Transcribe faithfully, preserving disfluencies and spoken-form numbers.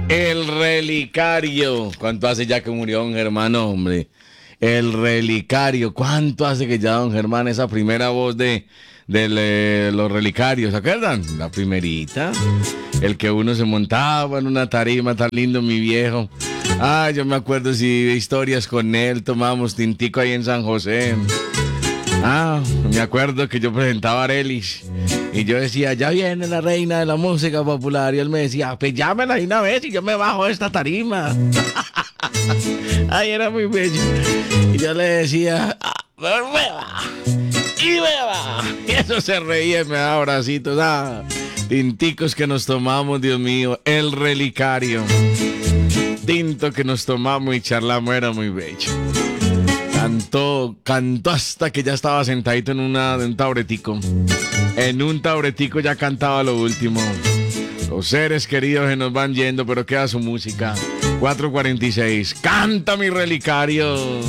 El Relicario. ¿Cuánto hace ya que murió don Germán, hombre? El Relicario. ¿Cuánto hace que ya don Germán, esa primera voz de, de le, los Relicarios, ¿se acuerdan? La primerita. El que uno se montaba en una tarima tan lindo, mi viejo. Ah, yo me acuerdo si de historias con él, tomábamos tintico ahí en San José. Ah, me acuerdo que yo presentaba a Arelis y yo decía, ya viene la reina de la música popular. Y él me decía, pues llámela de una vez y yo me bajo de esta tarima. Ay, era muy bello. Y yo le decía, ah, beba, y beba. Y eso se reía y me daba abracitos. Ah, tinticos que nos tomamos, Dios mío. El Relicario. Tinto que nos tomamos y charlamos, era muy bello. Cantó, cantó hasta que ya estaba sentadito en, una, en un taburetico. En un taburetico ya cantaba lo último. Los seres queridos se nos van yendo, pero queda su música. cuatro cuarenta y seis. Canta mi Relicario.